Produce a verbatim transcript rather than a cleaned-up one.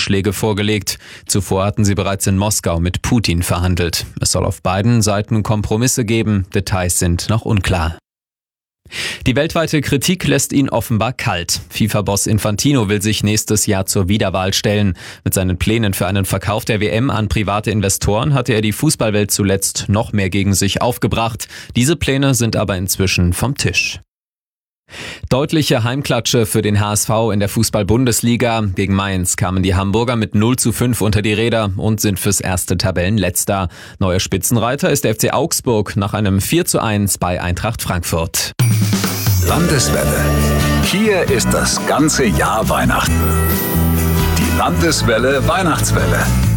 Vorschläge vorgelegt. Zuvor hatten sie bereits in Moskau mit Putin verhandelt. Es soll auf beiden Seiten Kompromisse geben, Details sind noch unklar. Die weltweite Kritik lässt ihn offenbar kalt. FIFA-Boss Infantino will sich nächstes Jahr zur Wiederwahl stellen. Mit seinen Plänen für einen Verkauf der W M an private Investoren hatte er die Fußballwelt zuletzt noch mehr gegen sich aufgebracht. Diese Pläne sind aber inzwischen vom Tisch. Deutliche Heimklatsche für den H S V in der Fußball-Bundesliga. Gegen Mainz kamen die Hamburger mit null zu fünf unter die Räder und sind fürs erste Tabellenletzter. Neuer Spitzenreiter ist der F C Augsburg nach einem vier zu eins bei Eintracht Frankfurt. Landeswelle. Hier ist das ganze Jahr Weihnachten. Die Landeswelle Weihnachtswelle.